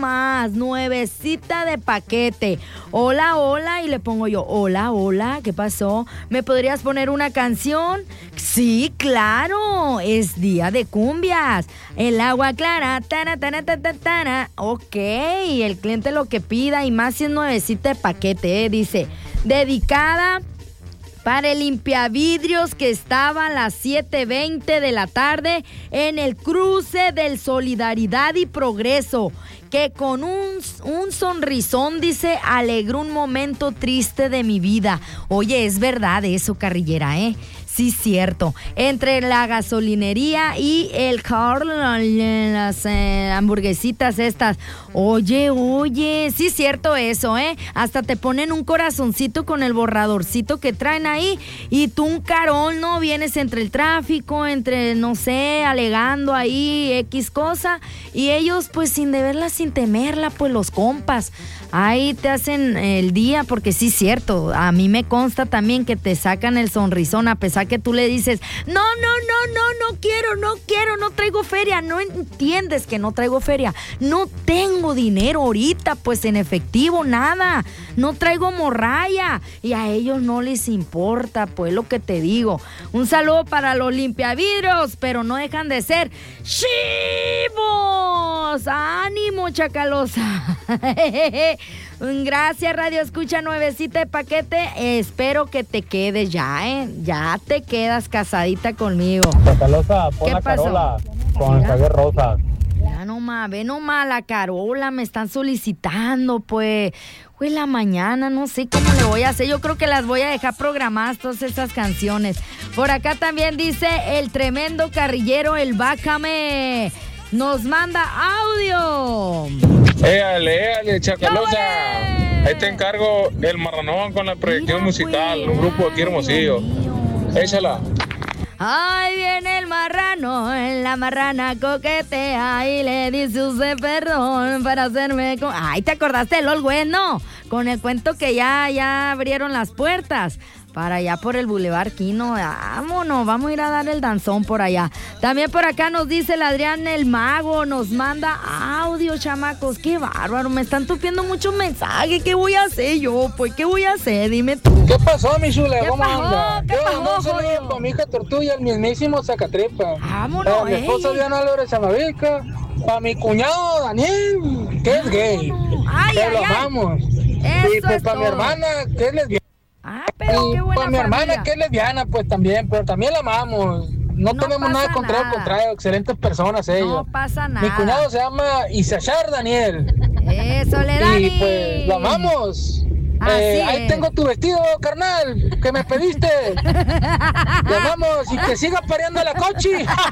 nomás, nuevecita de paquete. Hola, hola, y le pongo yo, hola, hola, ¿qué pasó? ¿Me podrías poner una canción? Sí, claro, es día de cumbias. El agua clara, tana, tana, tana, tana. Ok, el cliente lo que pida, y más si es nuevecita de paquete, dice, dedicada para el limpiavidrios que estaba a las 7:20 de la tarde en el cruce del Solidaridad y Progreso, que con un sonrisón, dice, alegró un momento triste de mi vida. Oye, es verdad eso, carrillera, ¿eh? Sí, cierto. Entre la gasolinería y el Carl, las hamburguesitas estas. Oye, sí, cierto eso, ¿eh? Hasta te ponen un corazoncito con el borradorcito que traen ahí, y tú un carón, ¿no? Vienes entre el tráfico, entre, no sé, alegando ahí X cosa, y ellos, pues, sin deberla, sin temerla, pues, los compas, ahí te hacen el día, porque sí, cierto, a mí me consta también que te sacan el sonrisón, a pesar que tú le dices, no quiero, no traigo feria. No entiendes que no traigo feria, no tengo dinero ahorita, pues, en efectivo, nada, no traigo morralla, y a ellos no les importa, pues, lo que te digo. Un saludo para los limpiavidrios, pero no dejan de ser chivos. ¡Ánimo, chacalosa! Gracias, Radio Escucha, nuevecita de paquete. Espero que te quedes ya, ¿eh? Ya te quedas casadita conmigo. Chacalosa, pon la pasó? Carola con el Javier Rosa. Ya nomás, ve nomás, la Carola me están solicitando, pues. Fue la mañana, no sé cómo le voy a hacer. Yo creo que las voy a dejar programadas todas esas canciones. Por acá también dice el tremendo carrillero, el Bácame. Nos manda audio. Éale, Chacalosa. Ahí te encargo el marranón con la proyección musical, un grupo aquí Hermosillo. Échala. Ahí viene el marrano, la marrana coquetea y le dice usted perdón para hacerme... Ay, ¿te acordaste del Olwes, no? Con el cuento que ya abrieron las puertas para allá por el Boulevard Quino. Vámonos, vamos a ir a dar el danzón por allá. También por acá nos dice el Adrián el Mago, nos manda audio, chamacos. Qué bárbaro, me están tupiendo muchos mensajes. ¿Qué voy a hacer yo? Pues, ¿qué voy a hacer? Dime tú. ¿Qué pasó, mi chula? ¿Qué ¿Cómo pasó? anda? ¿Qué pasó, Un saludo para mi hija Tortuga, el mismísimo Zacatripa. Vámonos, Para mi esposa Diana Álvarez Chamavica. Para mi cuñado Daniel, que es gay. Que lo amamos. Y pues para mi hermana, que es lesbiana. Pero qué buena pues mi hermana familia. que es lesbiana, pues también, pero también la amamos. No tenemos nada contra el contrario, excelentes personas ellos. No pasa nada. Mi cuñado se llama Isachar Daniel. Eso le da. Y pues lo amamos. Ahí tengo tu vestido, carnal, que me pediste. Te amamos y que siga pareando la cochi.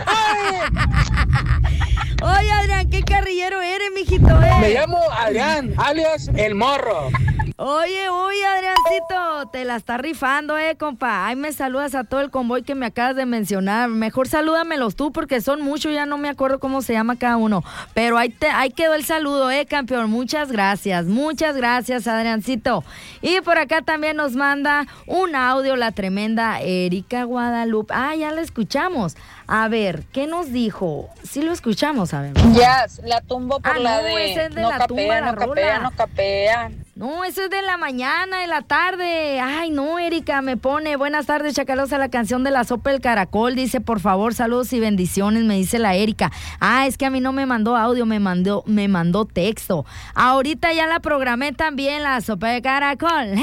Oye, Adrián, ¿qué carrillero eres, mijito? Me llamo Adrián, alias El Morro. Oye, Adriancito, te la está rifando, compa. Ahí me saludas a todo el convoy que me acabas de mencionar. Mejor salúdamelos tú, porque son muchos, ya no me acuerdo cómo se llama cada uno. Pero ahí quedó el saludo, campeón. Muchas gracias, Adriancito. Y por acá también nos manda un audio la tremenda Erika Guadalupe. Ya la escuchamos. A ver, ¿qué nos dijo? Sí lo escuchamos, a ver. Ya, la tumbo por la no, de... ese es de no la capea, tumba, la no capea, rola. no capea. No, eso es de la mañana, de la tarde. Ay, no, Erika, me pone, buenas tardes, Chacalosa, la canción de la sopa del caracol. Dice, por favor, saludos y bendiciones, me dice la Erika. Es que a mí no me mandó audio, me mandó texto. Ahorita ya la programé también, la sopa de caracol.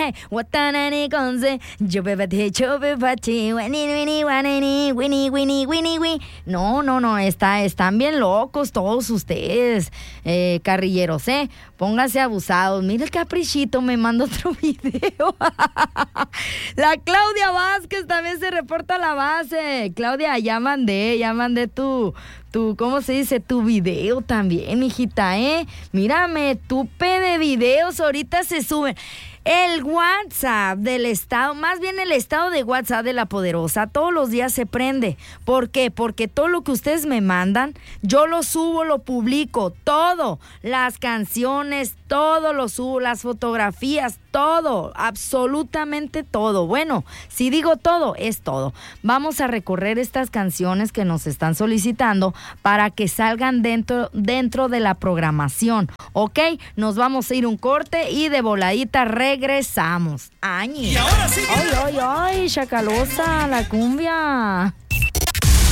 No, están bien locos todos ustedes, carrilleros, pónganse abusados. Mira el caprichito, me manda otro video. La Claudia Vázquez también se reporta a la base. Claudia, ya mandé tu ¿cómo se dice? Tu video también, mijita, Mírame, tupe de videos, ahorita se suben. El WhatsApp del estado, más bien el estado de WhatsApp de La Poderosa, todos los días se prende. ¿Por qué? Porque todo lo que ustedes me mandan, yo lo subo, lo publico, todo. Las canciones, todo lo subo, las fotografías, todo, absolutamente todo. Bueno, si digo todo, es todo. Vamos a recorrer estas canciones que nos están solicitando para que salgan dentro de la programación, ¿ok? Nos vamos a ir un corte y de voladita regresamos. ¡Añi! Y ahora sí. ¡Ay, ay, ay! ¡Chacalosa, la cumbia!